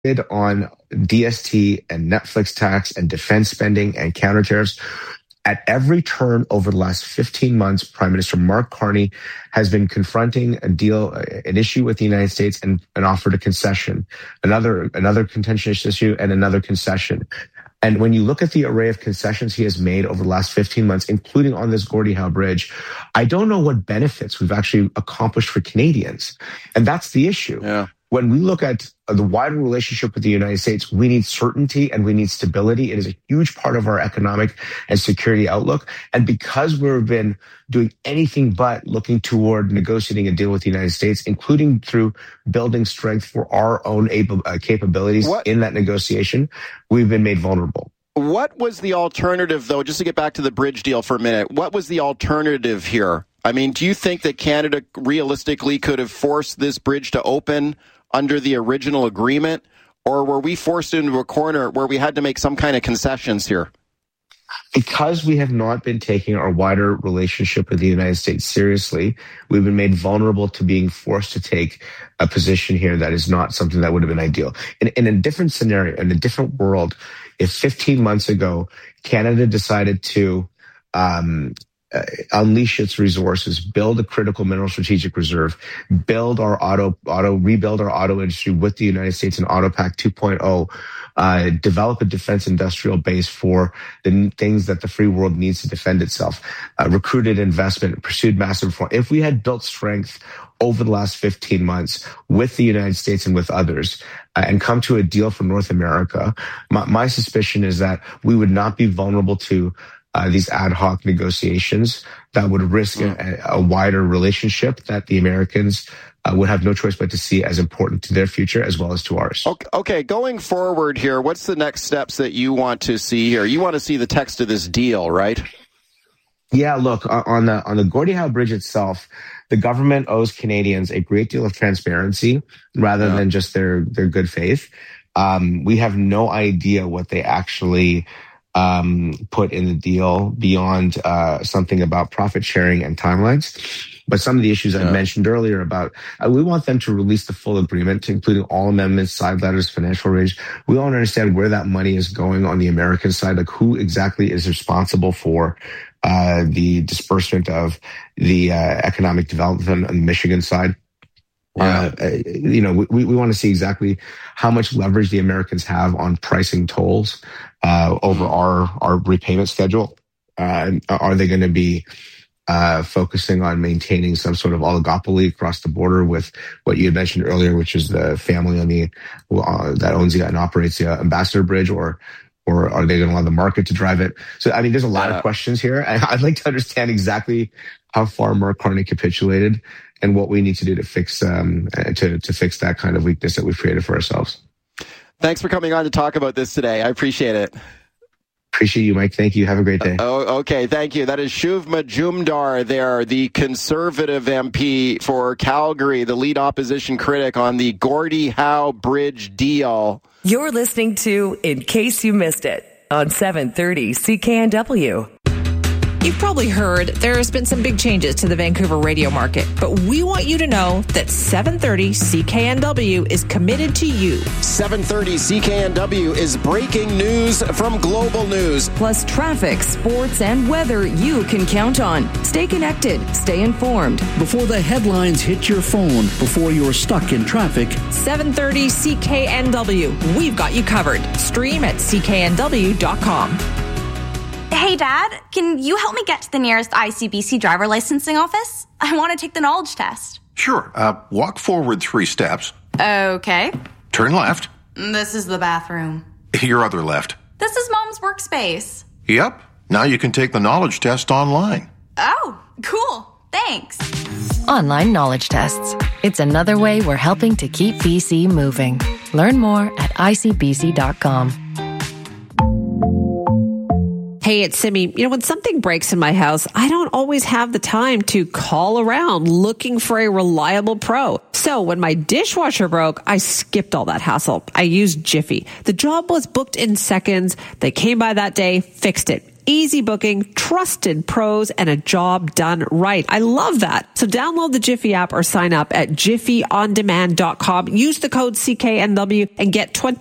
on DST and Netflix tax and defense spending and counter tariffs. At every turn over the last 15 months, Prime Minister Mark Carney has been confronting an issue with the United States and offered a concession, another contentious issue and another concession. And when you look at the array of concessions he has made over the last 15 months, including on this Gordie Howe Bridge, I don't know what benefits we've actually accomplished for Canadians. And that's the issue. Yeah. When we look at the wider relationship with the United States, we need certainty and we need stability. It is a huge part of our economic and security outlook. And because we've been doing anything but looking toward negotiating a deal with the United States, including through building strength for our own capabilities in that negotiation, we've been made vulnerable. What was the alternative, though, just to get back to the bridge deal for a minute, what was the alternative here? I mean, do you think that Canada realistically could have forced this bridge to open under the original agreement, or were we forced into a corner where we had to make some kind of concessions here? Because we have not been taking our wider relationship with the United States seriously, we've been made vulnerable to being forced to take a position here that is not something that would have been ideal. In a different scenario, in a different world, if 15 months ago, Canada decided to unleash its resources, build a critical mineral strategic reserve, rebuild our auto industry with the United States in AutoPact 2.0, develop a defense industrial base for the things that the free world needs to defend itself, recruited investment, pursued massive reform. If we had built strength over the last 15 months with the United States and with others, and come to a deal for North America, my suspicion is that we would not be vulnerable to these ad hoc negotiations that would risk a wider relationship that the Americans would have no choice but to see as important to their future as well as to ours. Okay, going forward here, what's the next steps that you want to see here? You want to see the text of this deal, right? Yeah, look, on the Gordie Howe Bridge itself, the government owes Canadians a great deal of transparency rather than just their good faith. We have no idea what they actually put in the deal beyond something about profit sharing and timelines. But some of the issues I mentioned earlier about, we want them to release the full agreement, including all amendments, side letters, financial range. We want to understand where that money is going on the American side, like who exactly is responsible for the disbursement of the economic development on the Michigan side. We want to see exactly how much leverage the Americans have on pricing tolls over our repayment schedule. Are they going to be focusing on maintaining some sort of oligopoly across the border with what you had mentioned earlier, which is the family that owns and operates the Ambassador Bridge, or are they going to allow the market to drive it? So, I mean, there's a lot of questions here. I'd like to understand exactly how far Mark Carney capitulated and what we need to do to fix that kind of weakness that we've created for ourselves. Thanks for coming on to talk about this today. I appreciate it. Appreciate you, Mike. Thank you. Have a great day. Okay. Thank you. That is Shuv Majumdar there, the Conservative MP for Calgary, the lead opposition critic on the Gordie Howe Bridge deal. You're listening to In Case You Missed It on 730 CKNW. You've probably heard there's been some big changes to the Vancouver radio market, but we want you to know that 730 CKNW is committed to you. 730 CKNW is breaking news from Global News. Plus traffic, sports, and weather you can count on. Stay connected. Stay informed. Before the headlines hit your phone, before you're stuck in traffic. 730 CKNW. We've got you covered. Stream at cknw.com. Hey, Dad, can you help me get to the nearest ICBC driver licensing office? I want to take the knowledge test. Sure. Walk forward 3 steps. Okay. Turn left. This is the bathroom. Your other left. This is Mom's workspace. Yep. Now you can take the knowledge test online. Oh, cool. Thanks. Online knowledge tests. It's another way we're helping to keep BC moving. Learn more at icbc.com. Hey, it's Simi. When something breaks in my house, I don't always have the time to call around looking for a reliable pro. So when my dishwasher broke, I skipped all that hassle. I used Jiffy. The job was booked in seconds. They came by that day, fixed it. easy booking, trusted pros, and a job done right. I love that. So download the Jiffy app or sign up at jiffyondemand.com. Use the code CKNW and get